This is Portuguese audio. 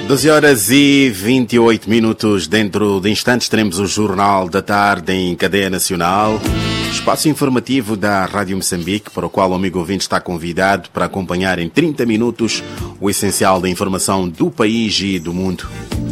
12 horas e 28 minutos. Dentro de instantes teremos o Jornal da Tarde em cadeia nacional. Espaço informativo da Rádio Moçambique, para o qual o amigo ouvinte está convidado para acompanhar em 30 minutos o essencial da informação do país e do mundo.